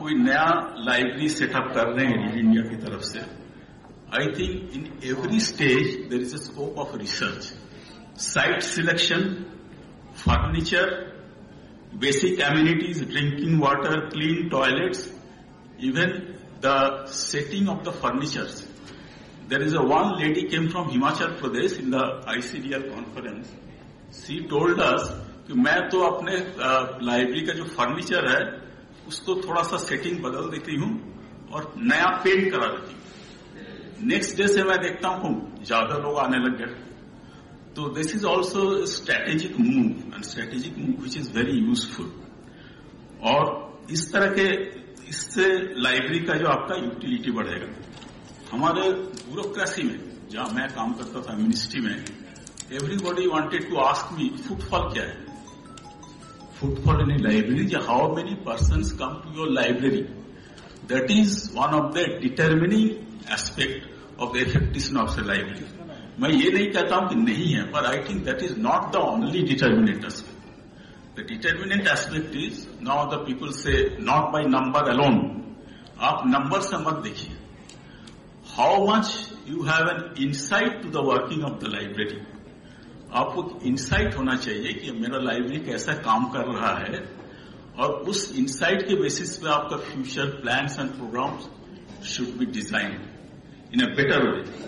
कोई नया library setup कर रहे हैं रीड इंडिया की तरफ से, I think in every stage there is a scope of research, site selection, furniture, basic amenities, drinking water, clean toilets, even the setting of the furnitures. There is one lady came from Himachal Pradesh in the ICDL conference. She told us कि मैं तो अपने library का जो furniture है उसको थोड़ा सा सेटिंग बदल देती हूँ और नया पेंट करा देती हूँ। नेक्स्ट डे से मैं देखता हूँ ज्यादा लोग आने लग गए। तो this is also strategic move and strategic move which is very useful. और इस तरह के इससे लाइब्रेरी का जो आपका यूटिलिटी बढ़ेगा। हमारे ब्यूरोक्रेसी में जहां मैं काम करता था मिनिस्ट्री में, everybody wanted to ask me footfall क्या है, footfall in A library, how many persons come to your library, that is one of the determining aspect of the effectiveness of the library. मैं ये नहीं कहता हूं कि नहीं है, पर I think that is not the only determinant aspect. The determinant aspect is now the people से नॉट बाय नंबर अलोन। आप नंबर से मत देखिए, how much you have an insight to the working of the library. आपको insight होना चाहिए कि मेरा लाइब्रेरी कैसा काम कर रहा है, और उस इनसाइट के बेसिस पे आपका future plans and programmes should be design in a better way.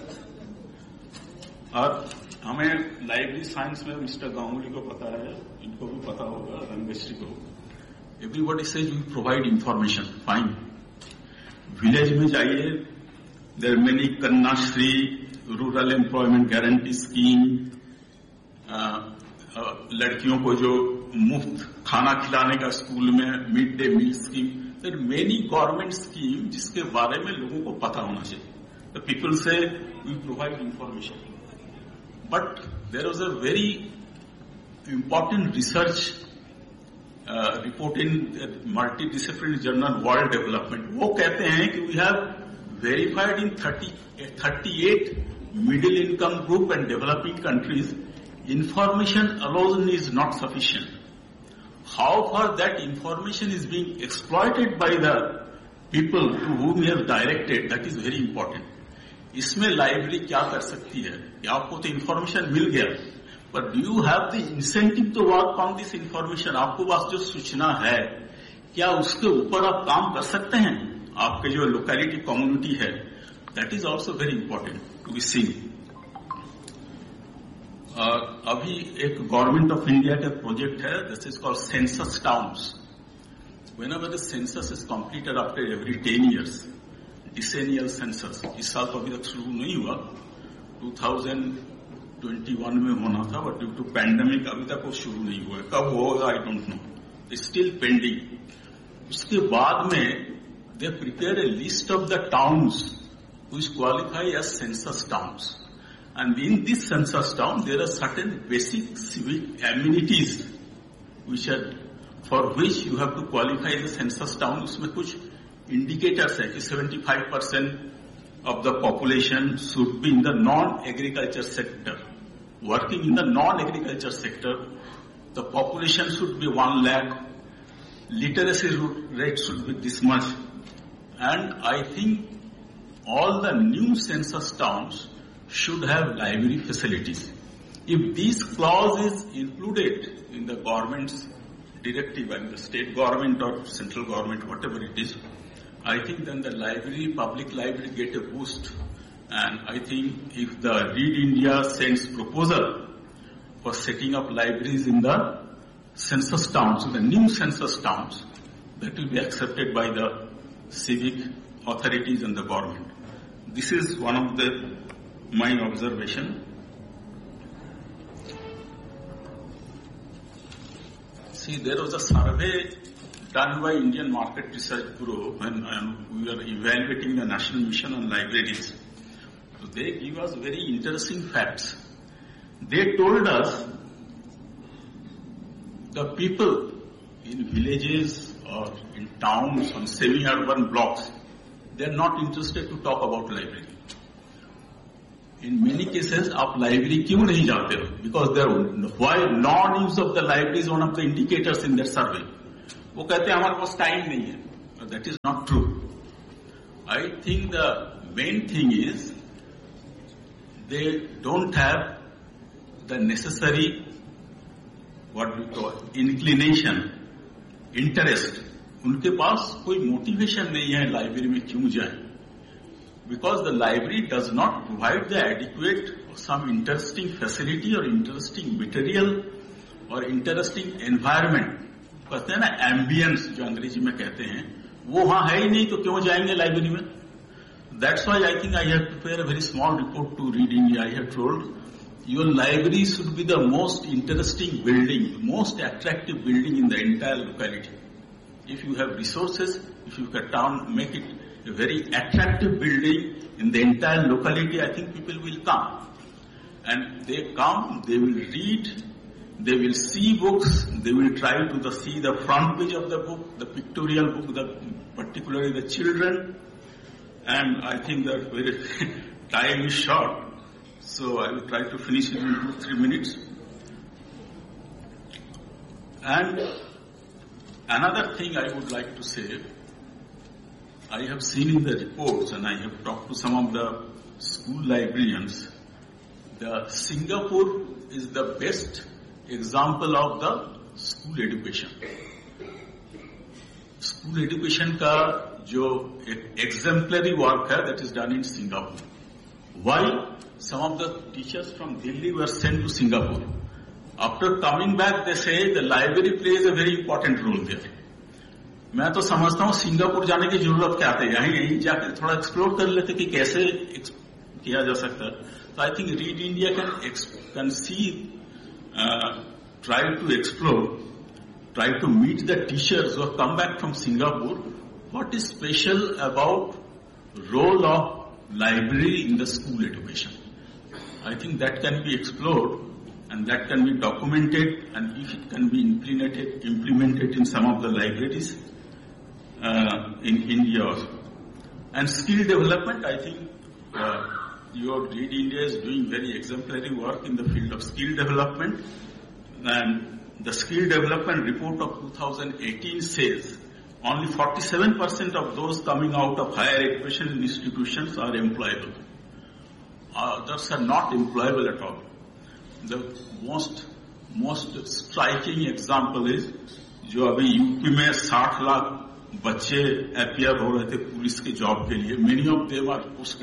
और हमें लाइब्रेरी साइंस में मिस्टर गांगुली को पता है, इनको भी पता होगा, रंगश्री को, everybody says we provide information, fine. Village में जाइए, there many Kanyashree, rural employment guarantee scheme, लड़कियों को जो मुफ्त खाना खिलाने का स्कूल में mid day meal scheme, there many government scheme जिसके बारे में लोगों को पता होना चाहिए। द पीपल से we provide information, but there was a very important research report in multidisciplinary journal World Development. वो कहते हैं कि we have verified in 38 middle income group and developing countries, information alone is not sufficient. How far that information is being exploited by the people to whom we have directed, that is very important. इसमें library क्या कर सकती है कि आपको तो information मिल गया, पर do you have the incentive to work on this information. आपको पास जो सूचना है, क्या उसके ऊपर आप काम कर सकते हैं? आपके जो लोकेलिटी कम्युनिटी है, that is also very important to be seen. अभी एक गवर्नमेंट ऑफ इंडिया का प्रोजेक्ट है, this is called census towns. Whenever the census is completed after every 10 years, डिसेनियल census, इस साल तो अभी तक शुरू नहीं हुआ, 2021 में होना था, बट ड्यू टू पैंडेमिक अभी तक वो शुरू नहीं हुआ है। कब होगा I don't know, still pending. उसके बाद में they prepare a list of the towns which qualify as census towns, and in this census town there are certain basic civic amenities which are for which you have to qualify as a census town. उसमें कुछ indicators है कि 75% of the population should be in the non-agriculture sector. Working in the non-agriculture sector, the population should be 1 lakh, literacy rate should be this much, and I think all the new census towns should have library facilities. If this clause is included in the government's directive and the state government or central government, whatever it is, I think then the library, public library get a boost. And I think if the Read India sends proposal for setting up libraries in the census towns, the new census towns, that will be accepted by the civic authorities and the government. This is one of my observation. See, there was a survey done by Indian Market Research Bureau when we were evaluating the National Mission on Libraries. So they give us very interesting facts. They told us the people in villages or in towns, on semi-urban blocks, they are not interested to talk about library. In many cases, आप library क्यों नहीं जाते हो? Because why non-use of the library is one of the indicators in their survey. वो कहते हैं हमारे पास time नहीं है, That is not true. I think the main thing is they don't have the necessary, what we call, inclination, interest. उनके पास कोई motivation नहीं है लाइब्रेरी में क्यों जाए. Because the library does not provide the adequate or some interesting facility or interesting material or interesting environment. कहते हैं ना ambience जो अंग्रेजी में कहते हैं, वो वहाँ है ही नहीं तो क्यों जाएंगे लाइब्रेरी में. That's why I think I have prepared a very small report to Read India. I have told your library should be the most interesting building, the most attractive building in the entire locality. If you have resources, if you can make it a very attractive building in the entire locality, I think people will come. And they come, they will read, they will see books, they will try to see the front page of the book, the pictorial book, particularly the children. And I think that very time is short, so I will try to finish it in 2-3 minutes. And another thing I would like to say, I have seen in the reports and I have talked to some of the school librarians, Singapore is the best example of the school education. School education का जो exemplary work है, that is done in Singapore. Why? Some of the teachers from Delhi were sent to Singapore. After coming back, they say the library plays a very important role there. मैं तो समझता हूँ Singapore जाने की जरूरत क्या है, यहीं जाकर थोड़ा एक्सप्लोर कर लेते कि कैसे किया जा सकता है. So I think Read India can see, try to explore, try to meet the teachers who have come back from Singapore. What is special about role of library in the school education? I think that can be explored and that can be documented, and if it can be implemented in some of the libraries in India also. And skill development, I think your Read India is doing very exemplary work in the field of skill development. And the skill development report of 2018 says only 47% of those coming out of higher education institutions are employable. Others are not employable at all. The most striking example is जो अभी UP में 60 लाख बच्चे appear हो रहे थे police के job के लिए. Many of them are post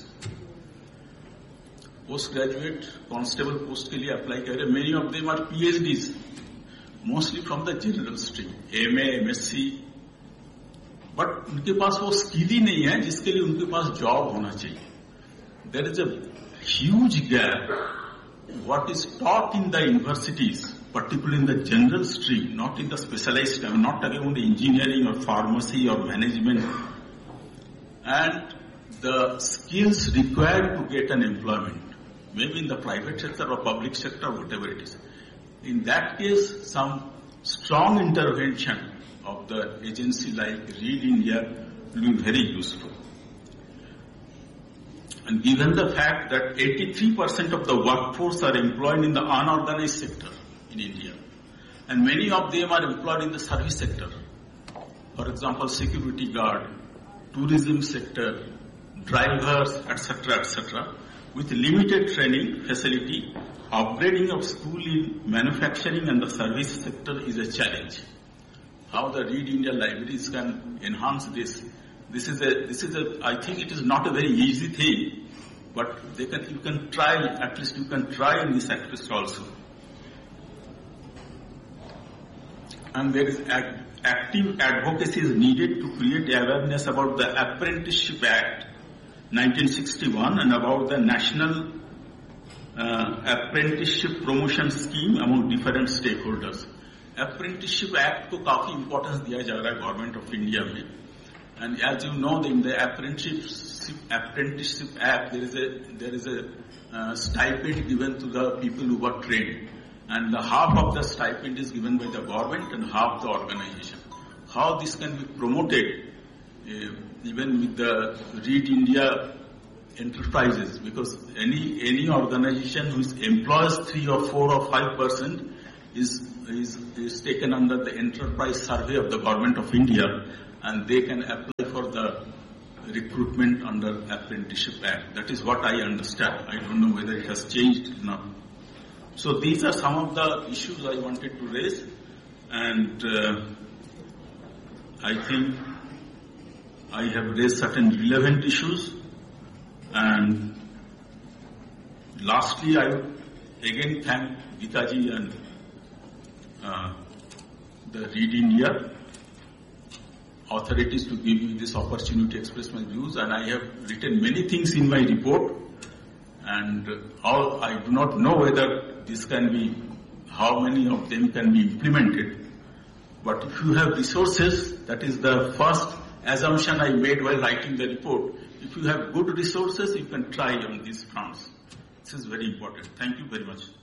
graduate constable post के लिए अप्लाई कर रहे. Many of them are PhDs, mostly from the general stream, MA, MSc. But उनके पास वो स्किल ही नहीं है जिसके लिए उनके पास जॉब होना चाहिए. There is a huge gap. What is taught in the universities, particularly in the general stream, not in the specialized, I'm not talking about the engineering or pharmacy or management, and the skills required to get an employment, maybe in the private sector or public sector, whatever it is. In that case, some strong intervention of the agency like Read India will be very useful. And given the fact that 83% of the workforce are employed in the unorganized sector in India, and many of them are employed in the service sector, for example, security guard, tourism sector, drivers, etc., with limited training facility, upgrading of school in manufacturing and the service sector is a challenge. How the Read India libraries can enhance this. This is a, I think it is not a very easy thing, but you can try, at least you can try in this aspect also. And there is active advocacy is needed to create awareness about the Apprenticeship Act 1961 and about the National Apprenticeship Promotion Scheme among different stakeholders. Apprenticeship Act को काफी importance दिया जा रहा है Government of India में. And as you know, in the Apprenticeship Act, there is a stipend given to the people who were trained, and the half of the stipend is given by the government and half the organization. How this can be promoted, even with the Read India enterprises, because any organization who employs 3 or 4 or 5% is taken under the enterprise survey of the Government of India. and they can apply for the recruitment under Apprenticeship Act. That is what I understand. I don't know whether it has changed or not. So these are some of the issues I wanted to raise, and I think I have raised certain relevant issues. And lastly, I would again thank Geetaji and the Read India authorities to give me this opportunity to express my views. And I have written many things in my report, and I do not know whether this can be, how many of them can be implemented. But if you have resources, that is the first assumption I made while writing the report. If you have good resources, you can try on these fronts. This is very important. Thank you very much.